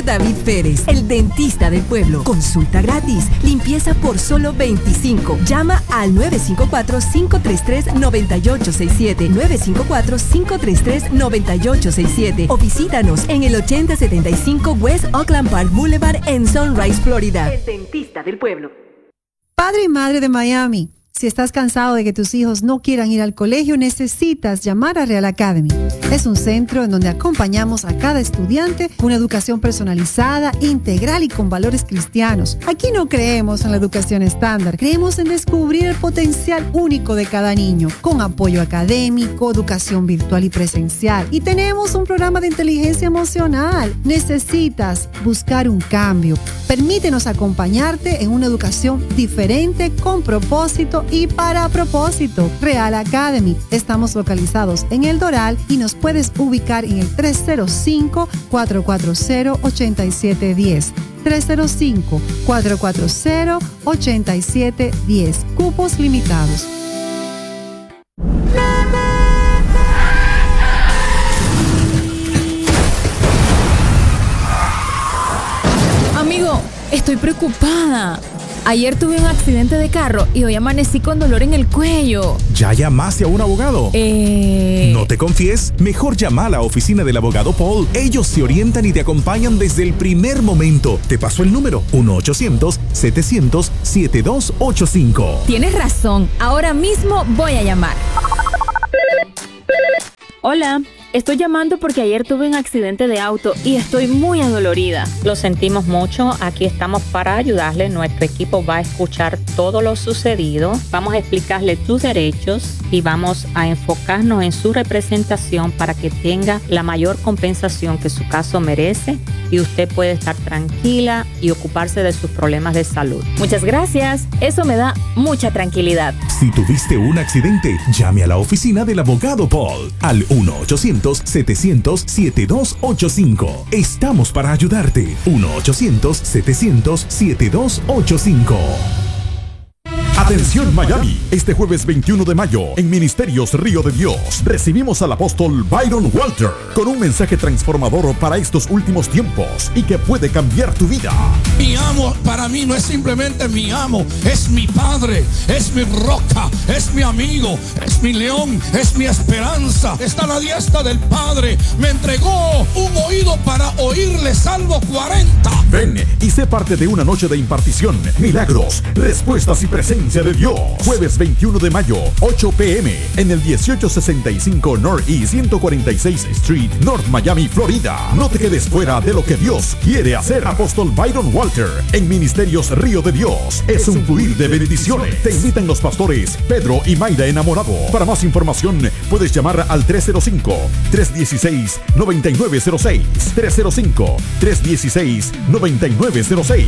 David Pérez, el dentista del pueblo. Consulta gratis. Limpieza por solo $25. Llama al 954-533-9867. 954-533-9867. O visítanos en el 8075 West Oakland Park Boulevard en Sunrise, Florida. El dentista del pueblo. Padre y madre de Miami, si estás cansado de que tus hijos no quieran ir al colegio, necesitas llamar a Real Academy. Es un centro en donde acompañamos a cada estudiante con una educación personalizada, integral y con valores cristianos. Aquí no creemos en la educación estándar, creemos en descubrir el potencial único de cada niño, con apoyo académico, educación virtual y presencial. Y tenemos un programa de inteligencia emocional. Necesitas buscar un cambio. Permítenos acompañarte en una educación diferente, con propósito y para propósito. Real Academy. Estamos localizados en El Doral y nos puedes ubicar en el 305-440-8710. 305-440-8710. Cupos limitados. Amigo, estoy preocupada. Ayer tuve un accidente de carro y hoy amanecí con dolor en el cuello. ¿Ya llamaste a un abogado? No te confíes, mejor llama a la oficina del abogado Paul. Ellos te orientan y te acompañan desde el primer momento. Te paso el número, 1-800-700-7285. Tienes razón, ahora mismo voy a llamar. Hola, estoy llamando porque ayer tuve un accidente de auto y estoy muy adolorida. Lo sentimos mucho, aquí estamos para ayudarle. Nuestro equipo va a escuchar todo lo sucedido. Vamos a explicarle tus derechos y vamos a enfocarnos en su representación para que tenga la mayor compensación que su caso merece y usted puede estar tranquila y ocuparse de sus problemas de salud. Muchas gracias, eso me da mucha tranquilidad. Si tuviste un accidente, llame a la oficina del abogado Paul al 1-800-700-7285. Estamos para ayudarte. 1-800-700-7285. Atención Miami, este jueves 21 de mayo en Ministerios Río de Dios recibimos al apóstol Byron Walter con un mensaje transformador para estos últimos tiempos y que puede cambiar tu vida. Mi amo para mí no es simplemente mi amo, es mi padre, es mi roca, es mi amigo, es mi león, es mi esperanza. Está a la diestra del Padre, me entregó un oído para oírle, Salmo 40. Ven y sé parte de una noche de impartición, milagros, respuestas y presencia de Dios. Jueves 21 de mayo, 8 p.m. en el 1865 Northeast 146 Street, North Miami, Florida. No te quedes fuera de lo que Dios quiere hacer. Apóstol Byron Walter en Ministerios Río de Dios. Es un fluir de bendiciones. Te invitan los pastores Pedro y Mayra Enamorado. Para más información puedes llamar al 305-316-9906. 305-316-9906.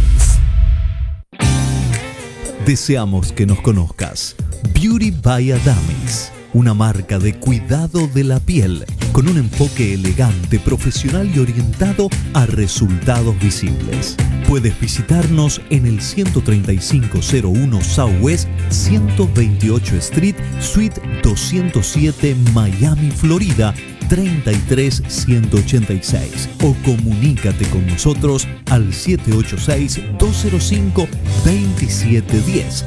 Deseamos que nos conozcas. Beauty by Adamis, una marca de cuidado de la piel con un enfoque elegante, profesional y orientado a resultados visibles. Puedes visitarnos en el 13501 Southwest 128 Street, Suite 207, Miami, Florida 33186 o comunícate con nosotros al 786-205-2710.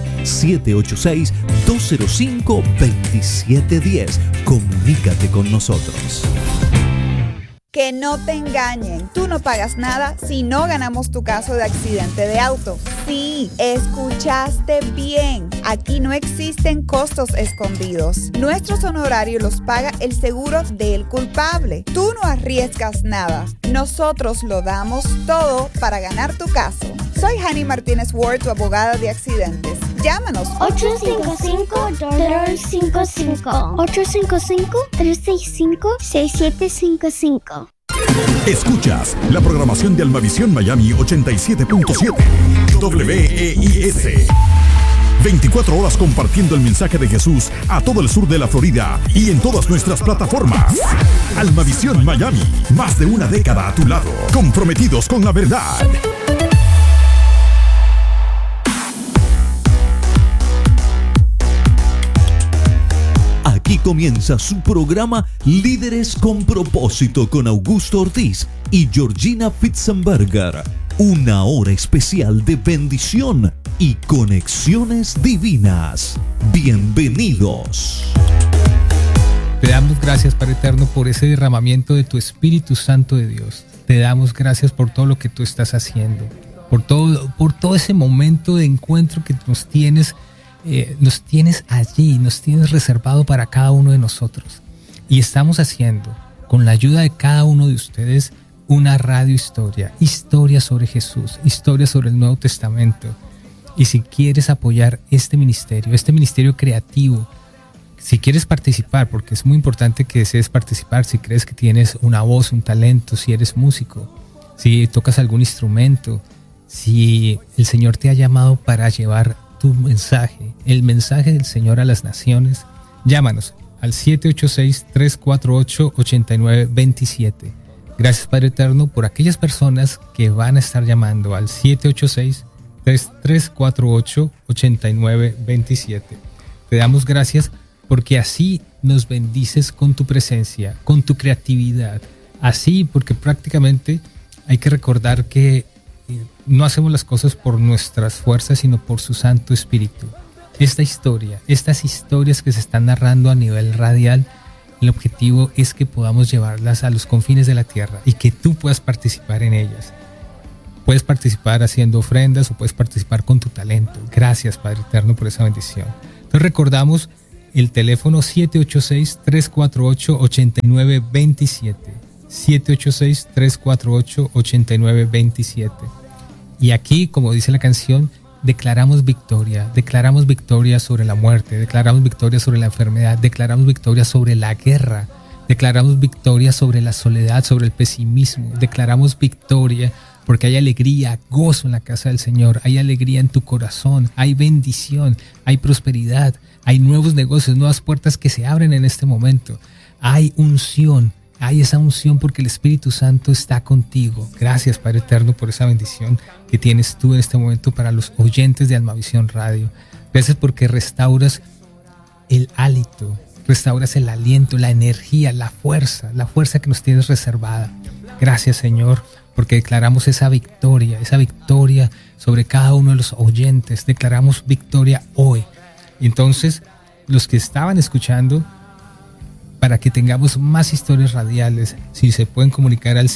786-205-2710. Comunícate con nosotros. Que no te engañen, tú no pagas nada si no ganamos tu caso de accidente de auto. Sí, escuchaste bien. Aquí no existen costos escondidos. Nuestros honorarios los paga el seguro del culpable. Tú no arriesgas nada. Nosotros lo damos todo para ganar tu caso. Soy Hani Martínez Ward, tu abogada de accidentes. Llámanos. 855-355. 855-365-6755. Escuchas la programación de Almavisión Miami 87.7 WEIS. 24 horas compartiendo el mensaje de Jesús a todo el sur de la Florida y en todas nuestras plataformas. Almavisión Miami, más de una década a tu lado, comprometidos con la verdad. Aquí comienza su programa Líderes con Propósito con Augusto Ortiz y Georgina Fitzenberger. Una hora especial de bendición y conexiones divinas. Bienvenidos. Te damos gracias, Padre Eterno, por ese derramamiento de tu Espíritu Santo de Dios. Te damos gracias por todo lo que tú estás haciendo, por todo ese momento de encuentro que nos tienes allí, nos tienes reservado para cada uno de nosotros. Y estamos haciendo, con la ayuda de cada uno de ustedes, una radio historia sobre Jesús, historia sobre el Nuevo Testamento. Y si quieres apoyar este ministerio creativo, si quieres participar, porque es muy importante que desees participar, si crees que tienes una voz, un talento, si eres músico, si tocas algún instrumento, si el Señor te ha llamado para llevar tu mensaje, el mensaje del Señor a las naciones, llámanos al 786-348-8927. Gracias, Padre Eterno, por aquellas personas que van a estar llamando al 786-348-8927. Te damos gracias porque así nos bendices con tu presencia, con tu creatividad. Así, porque prácticamente hay que recordar que no hacemos las cosas por nuestras fuerzas, sino por su Santo Espíritu. Estas historias que se están narrando a nivel radial, el objetivo es que podamos llevarlas a los confines de la tierra y que tú puedas participar en ellas. Puedes participar haciendo ofrendas o puedes participar con tu talento. Gracias, Padre Eterno, por esa bendición. Entonces recordamos el teléfono 786-348-8927. 786-348-8927. Y aquí, como dice la canción, declaramos victoria sobre la muerte, declaramos victoria sobre la enfermedad, declaramos victoria sobre la guerra, declaramos victoria sobre la soledad, sobre el pesimismo, declaramos victoria porque hay alegría, gozo en la casa del Señor, hay alegría en tu corazón, hay bendición, hay prosperidad, hay nuevos negocios, nuevas puertas que se abren en este momento, hay unción. Hay esa unción porque el Espíritu Santo está contigo. Gracias, Padre Eterno, por esa bendición que tienes tú en este momento para los oyentes de Almavisión Radio. Gracias porque restauras el hálito, restauras el aliento, la energía, la fuerza que nos tienes reservada. Gracias, Señor, porque declaramos esa victoria sobre cada uno de los oyentes. Declaramos victoria hoy. Y entonces, los que estaban escuchando, para que tengamos más historias radiales, si se pueden comunicar al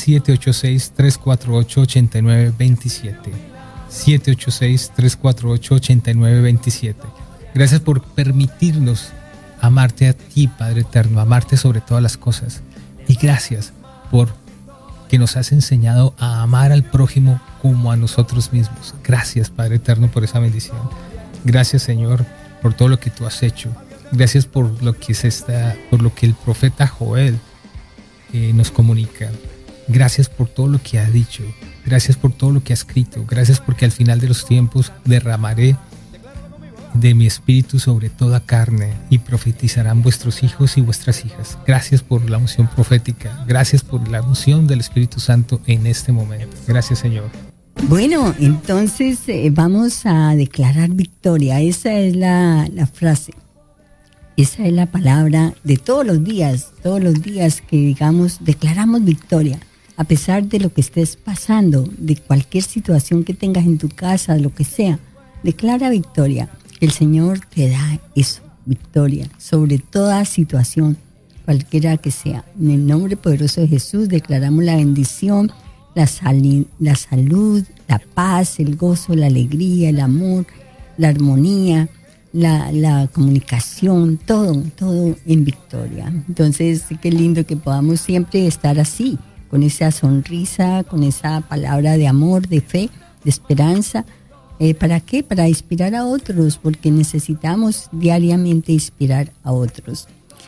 786-348-8927. 786-348-8927. Gracias por permitirnos amarte a ti, Padre Eterno, amarte sobre todas las cosas. Y gracias por que nos has enseñado a amar al prójimo como a nosotros mismos. Gracias, Padre Eterno, por esa bendición. Gracias, Señor, por todo lo que tú has hecho. Gracias por lo que el profeta Joel nos comunica. Gracias por todo lo que ha dicho. Gracias por todo lo que ha escrito. Gracias porque al final de los tiempos derramaré de mi espíritu sobre toda carne y profetizarán vuestros hijos y vuestras hijas. Gracias por la unción profética. Gracias por la unción del Espíritu Santo en este momento. Gracias, Señor. Bueno, entonces vamos a declarar victoria. Esa es la frase. Esa es la palabra de todos los días que digamos, declaramos victoria, a pesar de lo que estés pasando, de cualquier situación que tengas en tu casa, lo que sea, declara victoria. El Señor te da eso, victoria, sobre toda situación, cualquiera que sea. En el nombre poderoso de Jesús declaramos la bendición, la salud, la paz, el gozo, la alegría, el amor, la armonía, la comunicación, todo en victoria. Entonces, qué lindo que podamos siempre estar así, con esa sonrisa, con esa palabra de amor, de fe, de esperanza. ¿Para qué? Para inspirar a otros, porque necesitamos diariamente inspirar a otros.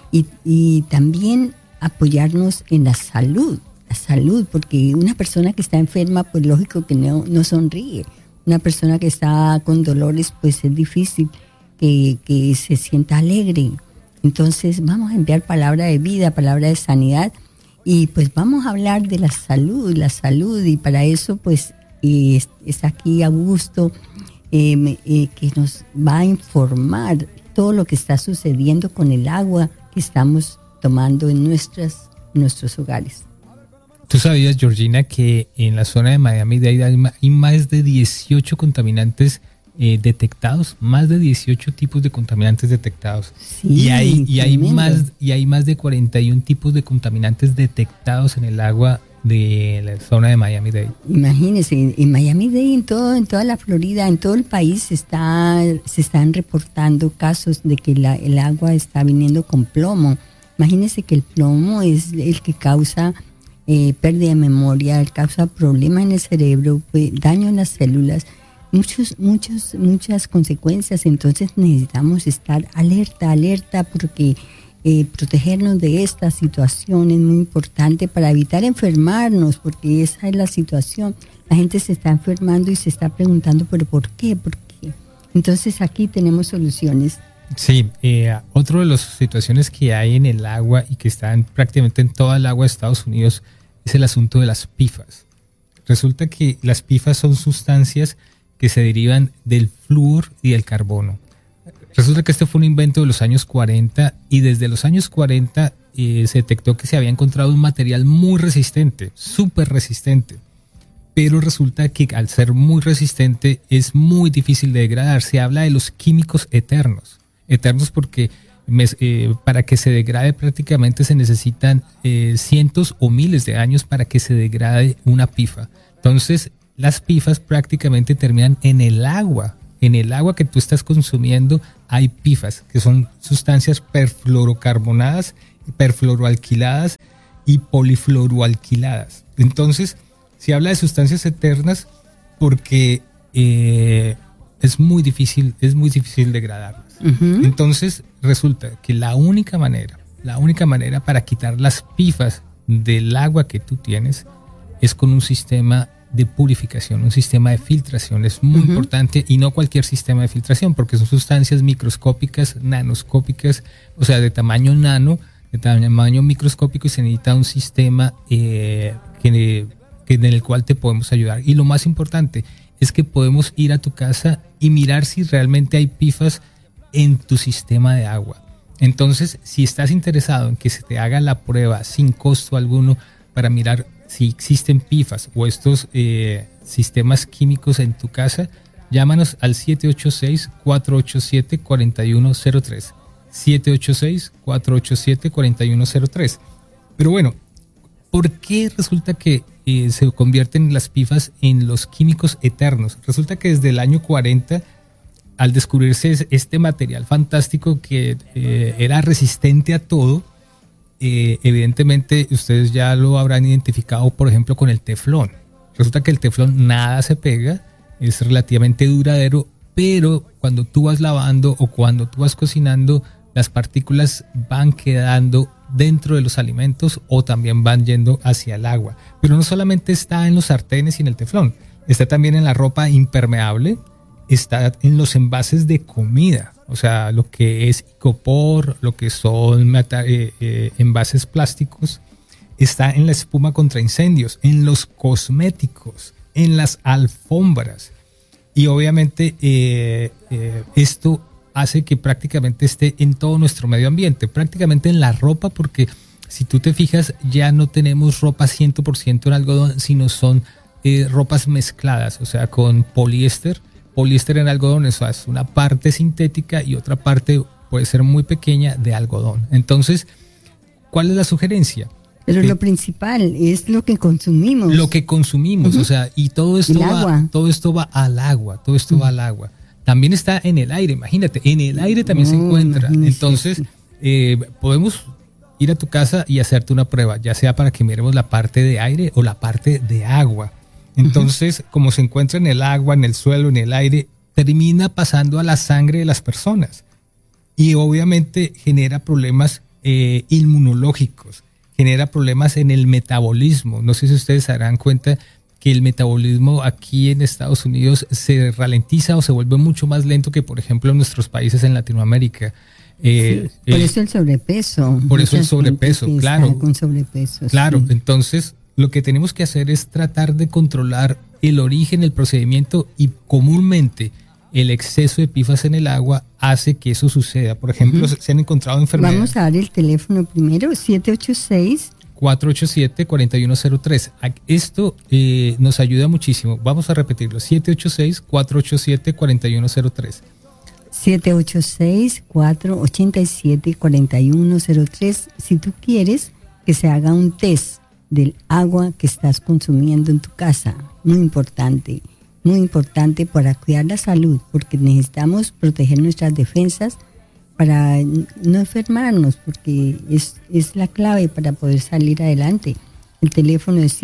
Y también apoyarnos en la salud, porque una persona que está enferma, pues lógico que no sonríe. Una persona que está con dolores, pues es difícil que se sienta alegre. Entonces vamos a enviar palabra de vida, palabra de sanidad, y pues vamos a hablar de la salud, y para eso pues está aquí Augusto, que nos va a informar todo lo que está sucediendo con el agua que estamos tomando en nuestros hogares. ¿Tú sabías, Georgina, que en la zona de Miami-Dade hay más de 18 contaminantes detectados? Más de 18 tipos de contaminantes detectados. Sí, y hay más de 41 tipos de contaminantes detectados en el agua de la zona de Miami-Dade. Imagínense, en Miami-Dade, en toda la Florida, en todo el país se están reportando casos de que el agua está viniendo con plomo. Imagínense que el plomo es el que causa pérdida de memoria, causa problemas en el cerebro, daño en las células, muchas consecuencias. Entonces necesitamos estar alerta porque protegernos de esta situación es muy importante para evitar enfermarnos, porque esa es la situación. La gente se está enfermando y se está preguntando, ¿pero por qué? Entonces aquí tenemos soluciones. Sí, otra de las situaciones que hay en el agua y que están prácticamente en toda el agua de Estados Unidos es el asunto de las PFAS. Resulta que las PFAS son sustancias que se derivan del flúor y del carbono. Resulta que este fue un invento de los años 40 y desde los años 40 se detectó que se había encontrado un material muy resistente, súper resistente. Pero resulta que al ser muy resistente es muy difícil de degradar. Se habla de los químicos eternos. Eternos porque para que se degrade prácticamente se necesitan cientos o miles de años para que se degrade una PFAS. Entonces las PFAS prácticamente terminan en el agua. En el agua que tú estás consumiendo hay PFAS, que son sustancias perfluorocarbonadas, perfluoroalquiladas y polifluoroalquiladas. Entonces se habla de sustancias eternas porque es muy difícil degradarlas. Uh-huh. Entonces resulta que la única manera para quitar las PFAS del agua que tú tienes es con un sistema de purificación, un sistema de filtración. Es muy importante, y no cualquier sistema de filtración, porque son sustancias microscópicas, nanoscópicas, o sea, de tamaño nano, de tamaño microscópico, y se necesita un sistema en el cual te podemos ayudar. Y lo más importante es que podemos ir a tu casa y mirar si realmente hay PFAS en tu sistema de agua. Entonces, si estás interesado en que se te haga la prueba sin costo alguno para mirar si existen PFAS o estos sistemas químicos en tu casa, llámanos al 786-487-4103. 786-487-4103. Pero bueno, ¿por qué resulta que se convierten las PFAS en los químicos eternos? Resulta que desde el año 40, al descubrirse este material fantástico que era resistente a todo, evidentemente ustedes ya lo habrán identificado, por ejemplo, con el teflón. Resulta que el teflón nada se pega, es relativamente duradero, pero cuando tú vas lavando o cuando tú vas cocinando, las partículas van quedando dentro de los alimentos o también van yendo hacia el agua. Pero no solamente está en los sartenes y en el teflón, está también en la ropa impermeable, está en los envases de comida, o sea, lo que es icopor, lo que son envases plásticos, está en la espuma contra incendios, en los cosméticos, en las alfombras. Y obviamente esto hace que prácticamente esté en todo nuestro medio ambiente, prácticamente en la ropa, porque si tú te fijas ya no tenemos ropa 100% en algodón, sino son ropas mezcladas, o sea, con poliéster en algodón, eso es una parte sintética y otra parte puede ser muy pequeña de algodón. Entonces, ¿cuál es la sugerencia? Pero lo principal es lo que consumimos. Lo que consumimos, o sea, y todo esto va al agua, va al agua. También está en el aire, imagínate, en el aire también se encuentra. Entonces, podemos ir a tu casa y hacerte una prueba, ya sea para que miremos la parte de aire o la parte de agua. Entonces, como se encuentra en el agua, en el suelo, en el aire, termina pasando a la sangre de las personas. Y obviamente genera problemas inmunológicos, genera problemas en el metabolismo. No sé si ustedes se darán cuenta que el metabolismo aquí en Estados Unidos se ralentiza o se vuelve mucho más lento que, por ejemplo, en nuestros países en Latinoamérica. Sí, por eso el sobrepeso. Por eso el sobrepeso, claro. Con sobrepeso. Claro, sí. Entonces lo que tenemos que hacer es tratar de controlar el origen, el procedimiento y comúnmente el exceso de PFAS en el agua hace que eso suceda. Por ejemplo, se han encontrado enfermedades. Vamos a dar el teléfono primero, 786-487-4103. Esto nos ayuda muchísimo. Vamos a repetirlo, 786-487-4103. 786-487-4103. Si tú quieres que se haga un test del agua que estás consumiendo en tu casa, muy importante para cuidar la salud, porque necesitamos proteger nuestras defensas para no enfermarnos, porque es la clave para poder salir adelante. El teléfono es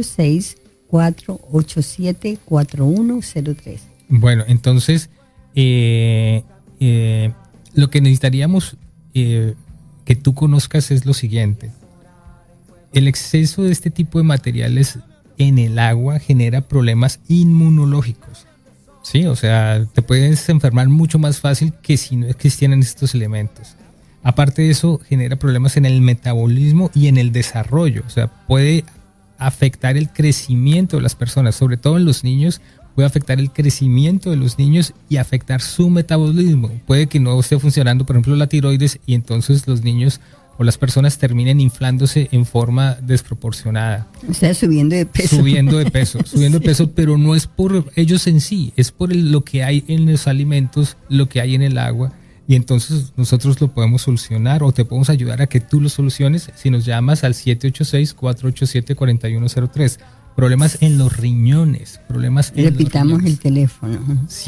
786-487-4103. Bueno, entonces lo que necesitaríamos que tú conozcas es lo siguiente. El exceso de este tipo de materiales en el agua genera problemas inmunológicos. Sí, o sea, te puedes enfermar mucho más fácil que si no existieran estos elementos. Aparte de eso, genera problemas en el metabolismo y en el desarrollo. O sea, puede afectar el crecimiento de las personas, sobre todo en los niños. Puede afectar el crecimiento de los niños y afectar su metabolismo. Puede que no esté funcionando, por ejemplo, la tiroides, y entonces los niños o las personas terminen inflándose en forma desproporcionada. O sea, subiendo de peso. Subiendo de peso, pero no es por ellos en sí, es por lo que hay en los alimentos, lo que hay en el agua, y entonces nosotros lo podemos solucionar o te podemos ayudar a que tú lo soluciones si nos llamas al 786-487-4103. Problemas en los riñones, Repitamos el teléfono.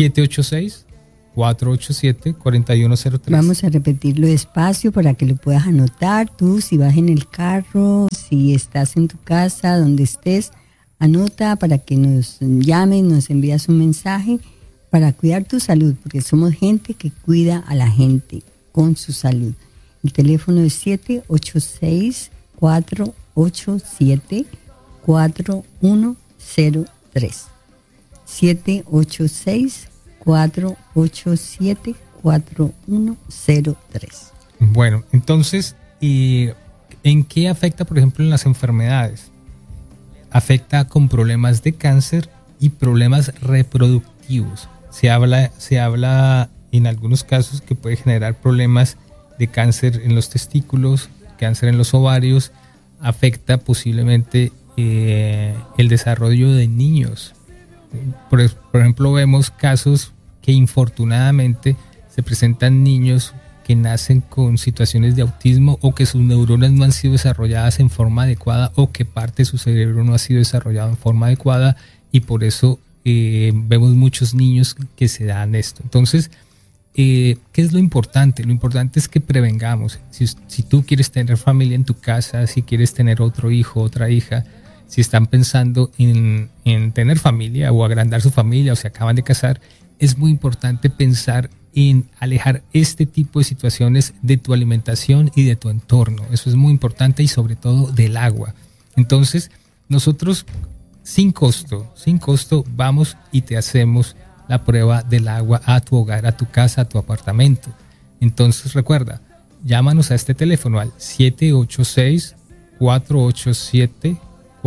786-487-4103. Vamos a repetirlo despacio para que lo puedas anotar tú, si vas en el carro, si estás en tu casa, donde estés, anota para que nos llames, nos envías un mensaje para cuidar tu salud, porque somos gente que cuida a la gente con su salud. El teléfono es 786-487-4103. 786-487-4103. Bueno, entonces, ¿en qué afecta, por ejemplo, en las enfermedades? Afecta con problemas de cáncer y problemas reproductivos. Se habla en algunos casos que puede generar problemas de cáncer en los testículos, cáncer en los ovarios. Afecta posiblemente el desarrollo de niños. Por ejemplo, vemos casos que infortunadamente se presentan niños que nacen con situaciones de autismo o que sus neuronas no han sido desarrolladas en forma adecuada o que parte de su cerebro no ha sido desarrollado en forma adecuada, y por eso vemos muchos niños que se dan esto. Entonces, ¿qué es lo importante? Lo importante es que prevengamos. Si tú quieres tener familia en tu casa, si quieres tener otro hijo, otra hija, si están pensando en tener familia o agrandar su familia o se acaban de casar, es muy importante pensar en alejar este tipo de situaciones de tu alimentación y de tu entorno. Eso es muy importante, y sobre todo del agua. Entonces, nosotros sin costo, vamos y te hacemos la prueba del agua a tu hogar, a tu casa, a tu apartamento. Entonces, recuerda, llámanos a este teléfono al 786-487-4103.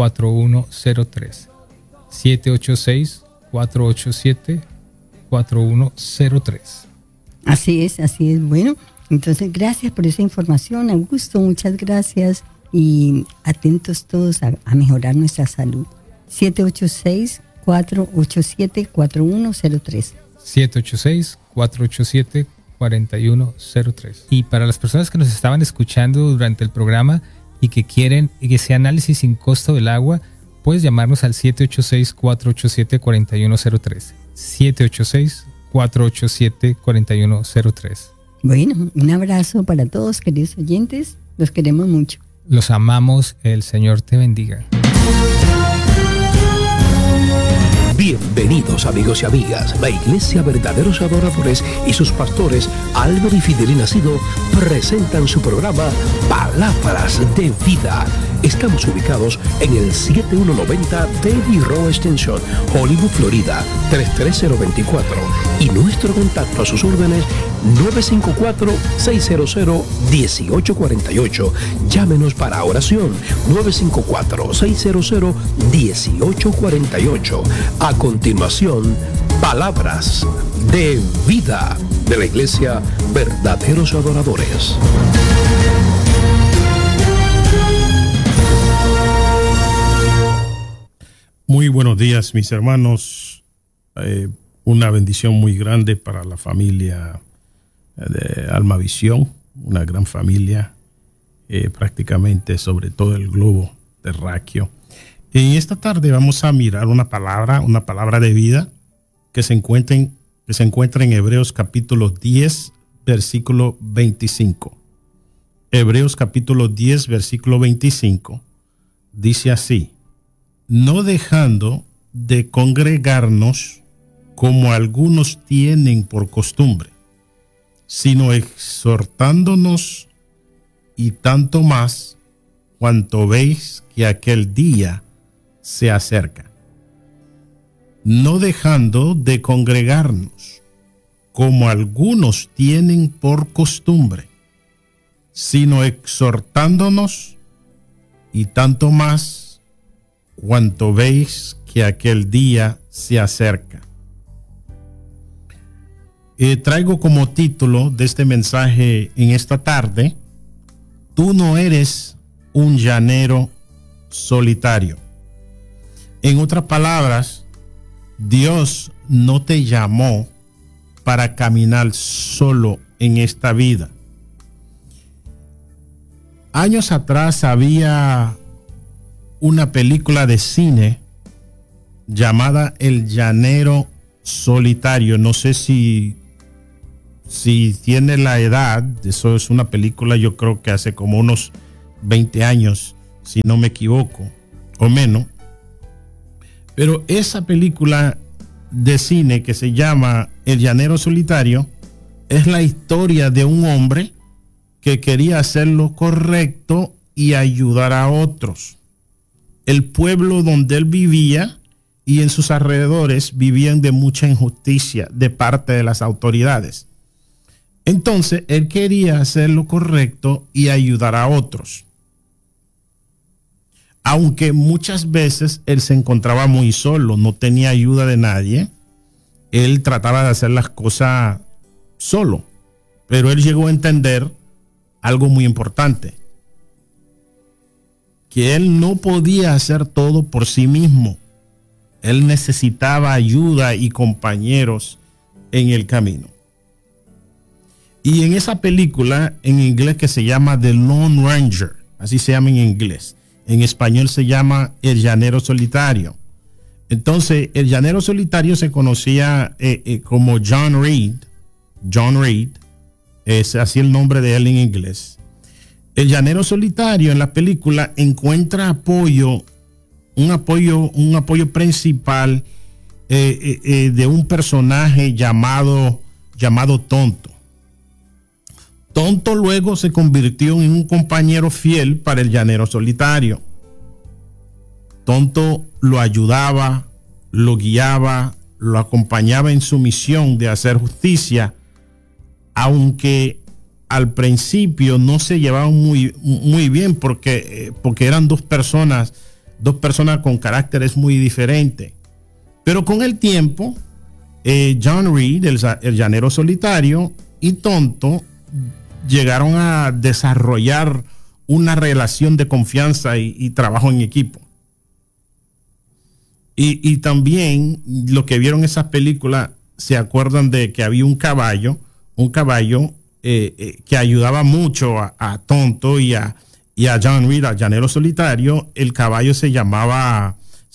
786-487-4103. Así es. Bueno, entonces gracias por esa información, Augusto, muchas gracias, y atentos todos a mejorar nuestra salud. 786-487-4103. 786-487-4103. Y para las personas que nos estaban escuchando durante el programa y que quieren ese análisis sin costo del agua, puedes llamarnos al 786-487-4103. 786-487-4103. Bueno, un abrazo para todos, queridos oyentes. Los queremos mucho. Los amamos. El Señor te bendiga. Bienvenidos, amigos y amigas. La Iglesia Verdaderos Adoradores y sus pastores Álvaro y Fidelina Nacido presentan su programa Palabras de Vida. Estamos ubicados en el 7190 Davy Road Extension, Hollywood, Florida, 33024. Y nuestro contacto a sus órdenes, 954-600-1848. Llámenos para oración, 954-600-1848. A continuación, palabras de vida de la Iglesia Verdaderos Adoradores. Muy buenos días, mis hermanos. Una bendición muy grande para la familia de Almavisión, una gran familia, prácticamente sobre todo el globo terráqueo. En esta tarde vamos a mirar una palabra de vida que se encuentra en Hebreos capítulo 10, versículo 25. Hebreos capítulo 10, versículo 25, dice así: no dejando de congregarnos como algunos tienen por costumbre, sino exhortándonos, y tanto más cuanto veis que aquel día se acerca. No dejando de congregarnos como algunos tienen por costumbre, sino exhortándonos, y tanto más cuanto veis que aquel día se acerca. Traigo como título de este mensaje en esta tarde: tú no eres un llanero solitario. En otras palabras, Dios no te llamó para caminar solo en esta vida. Años atrás había una película de cine llamada El Llanero Solitario. No sé si tiene la edad. Eso es una película, yo creo que hace como unos 20 años, si no me equivoco, o menos. Pero esa película de cine que se llama El Llanero Solitario es la historia de un hombre que quería hacer lo correcto y ayudar a otros. El pueblo donde él vivía y en sus alrededores vivían de mucha injusticia de parte de las autoridades. Entonces él quería hacer lo correcto y ayudar a otros. Aunque muchas veces él se encontraba muy solo, no tenía ayuda de nadie, él trataba de hacer las cosas solo. Pero él llegó a entender algo muy importante: que él no podía hacer todo por sí mismo. Él necesitaba ayuda y compañeros en el camino. Y en esa película, en inglés, que se llama The Lone Ranger, así se llama en inglés, en español se llama El Llanero Solitario. Entonces, el Llanero Solitario se conocía como John Reed. John Reed, es así el nombre de él en inglés. El Llanero Solitario en la película encuentra apoyo, un apoyo principal de un personaje llamado Tonto. Tonto luego se convirtió en un compañero fiel para el Llanero Solitario. Tonto lo ayudaba, lo guiaba, lo acompañaba en su misión de hacer justicia, aunque al principio no se llevaban muy bien porque eran dos personas con caracteres muy diferentes. Pero con el tiempo, John Reed, el Llanero Solitario, y Tonto llegaron a desarrollar una relación de confianza y trabajo en equipo. Y también lo que vieron esas películas, se acuerdan de que había un caballo que ayudaba mucho a Tonto y a John Reed, al Llanero Solitario. El caballo se llamaba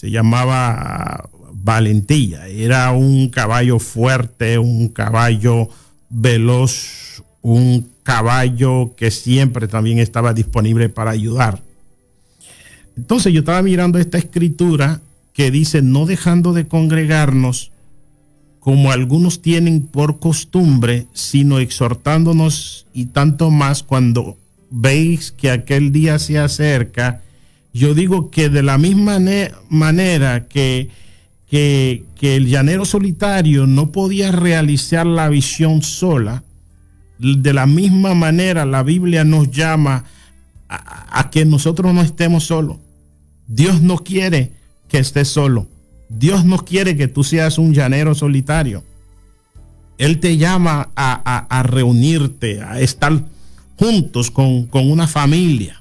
Valentilla. Era un caballo fuerte, un caballo veloz, un caballo que siempre también estaba disponible para ayudar. Entonces yo estaba mirando esta escritura que dice: no dejando de congregarnos como algunos tienen por costumbre, sino exhortándonos, y tanto más cuando veis que aquel día se acerca. yo digo que de la misma manera que el llanero solitario no podía realizar la visión sola, de la misma manera la Biblia nos llama a que nosotros no estemos solos. Dios no quiere que estés solo. Dios no quiere que tú seas un llanero solitario. Él te llama a reunirte, a estar juntos con una familia,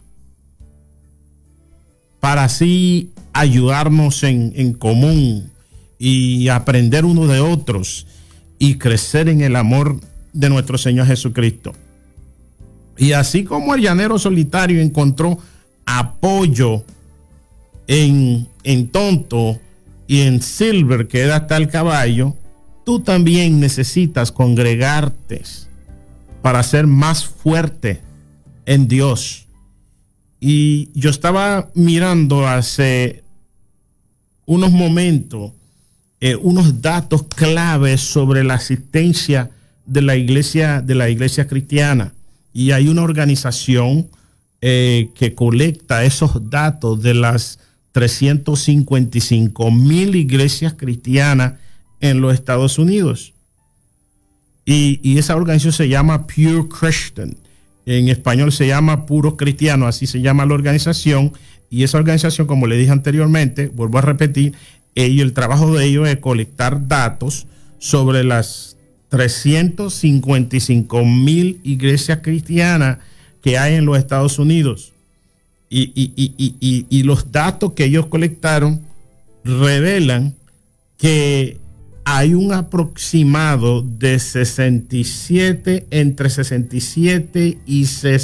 para así ayudarnos en común y aprender uno de otros y crecer en el amor de nuestro Señor Jesucristo. Y así como el llanero solitario encontró apoyo en Tonto y en Silver, que era hasta el caballo, tú también necesitas congregarte para ser más fuerte en Dios. Y yo estaba mirando hace unos momentos unos datos claves sobre la asistencia de la iglesia cristiana, y hay una organización que colecta esos datos de las 355,000 iglesias cristianas en los Estados Unidos. Y esa organización se llama Pure Christian. En español se llama Puro Cristiano, así se llama la organización. Y esa organización, como le dije anteriormente, vuelvo a repetir, el trabajo de ellos es colectar datos sobre las 355,000 iglesias cristianas que hay en los Estados Unidos. Y los datos que ellos colectaron revelan que hay un aproximado de entre 67 y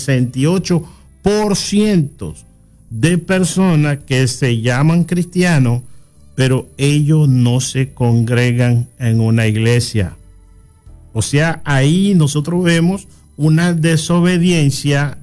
68% de personas que se llaman cristianos, pero ellos no se congregan en una iglesia. O sea, ahí nosotros vemos una desobediencia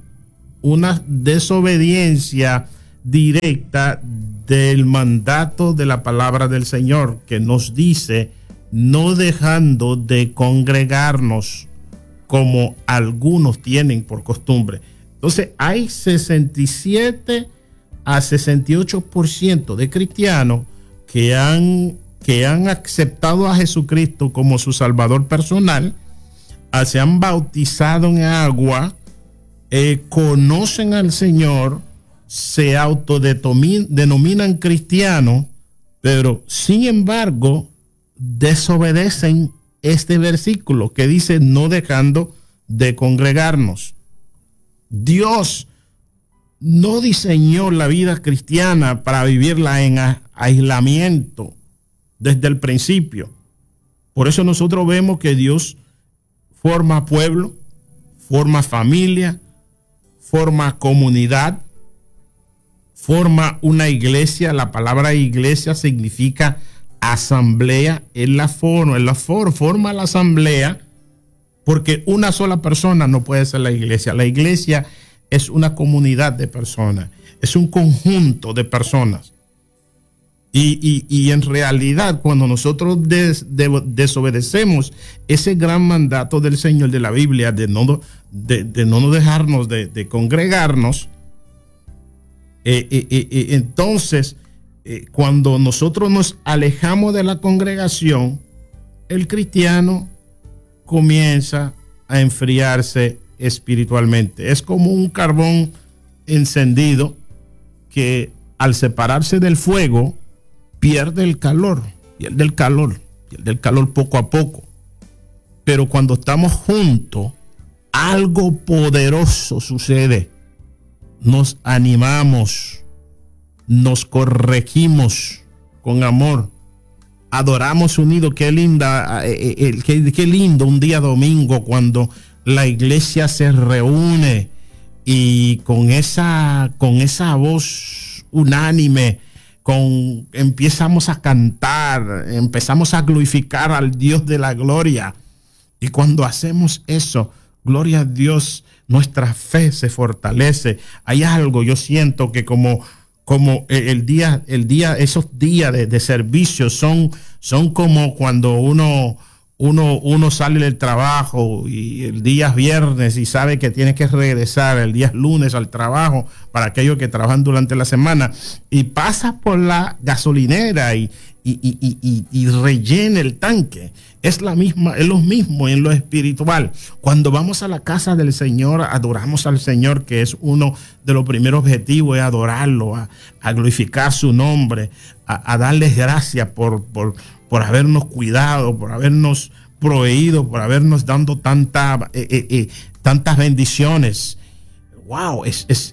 directa del mandato de la palabra del Señor, que nos dice: no dejando de congregarnos como algunos tienen por costumbre. Entonces hay 67 a 68% de cristianos que han aceptado a Jesucristo como su Salvador personal, se han bautizado en agua, conocen al Señor, se autodenominan cristianos, pero sin embargo desobedecen este versículo que dice: no dejando de congregarnos. Dios no diseñó la vida cristiana para vivirla en aislamiento desde el principio. Por eso nosotros vemos que Dios forma pueblo, forma familia, forma comunidad, forma una iglesia. La palabra iglesia significa asamblea. Él la forma la asamblea, porque una sola persona no puede ser la iglesia. La iglesia es una comunidad de personas, es un conjunto de personas. Y en realidad, cuando nosotros desobedecemos ese gran mandato del Señor de la Biblia de no dejarnos de congregarnos, entonces cuando nosotros nos alejamos de la congregación, el cristiano comienza a enfriarse espiritualmente. Es como un carbón encendido que al separarse del fuego pierde el calor poco a poco. Pero cuando estamos juntos, algo poderoso sucede. Nos animamos, nos corregimos con amor, adoramos unidos. Qué lindo un día domingo cuando la iglesia se reúne y con esa voz unánime empezamos a cantar, empezamos a glorificar al Dios de la gloria. Y cuando hacemos eso, gloria a Dios, nuestra fe se fortalece. Hay algo, yo siento que como esos días de servicio son como cuando uno uno sale del trabajo y el día es viernes y sabe que tiene que regresar el día es lunes al trabajo, para aquellos que trabajan durante la semana, y pasa por la gasolinera y rellena el tanque. Es lo mismo en lo espiritual. Cuando vamos a la casa del Señor, adoramos al Señor, que es uno de los primeros objetivos, es adorarlo, a glorificar su nombre, a darles gracias por habernos cuidado, por habernos proveído, por habernos dado tantas bendiciones. Wow, es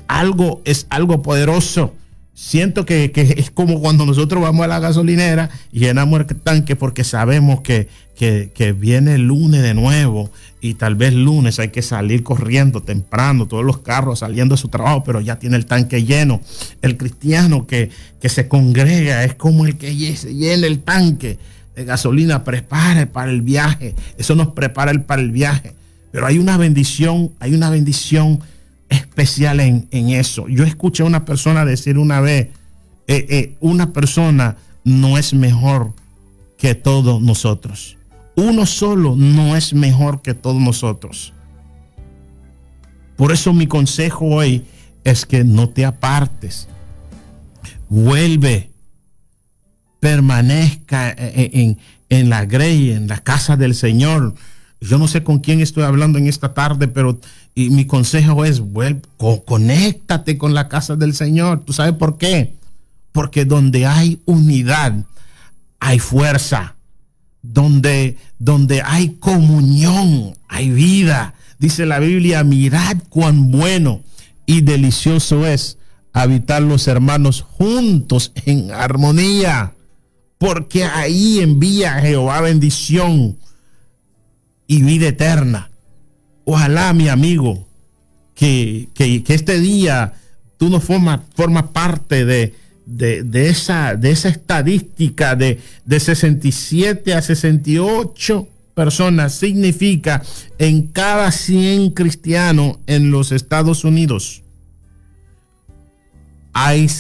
algo poderoso. Siento que es como cuando nosotros vamos a la gasolinera y llenamos el tanque, porque sabemos que viene el lunes de nuevo, y tal vez lunes hay que salir corriendo temprano, todos los carros saliendo de su trabajo, pero ya tiene el tanque lleno. El cristiano que se congrega es como el que llena el tanque de gasolina, prepare para el viaje. Eso nos prepara para el viaje. Pero hay una bendición especial en eso. Yo escuché a una persona decir una vez, una persona no es mejor que todos nosotros. Uno solo no es mejor que todos nosotros. Por eso mi consejo hoy es que no te apartes. Vuelve, permanezca en la grey, en la casa del Señor. Yo no sé con quién estoy hablando en esta tarde, pero mi consejo es: conéctate con la casa del Señor. ¿Tú sabes por qué? Porque donde hay unidad, hay fuerza. Donde hay comunión, hay vida. Dice la Biblia: mirad cuán bueno y delicioso es habitar los hermanos juntos en armonía, porque ahí envía Jehová bendición y vida eterna. Ojalá, mi amigo, que este día tú no formas parte de esa estadística de 67 a 68 personas. Significa en cada 100 cristianos en los Estados Unidos hay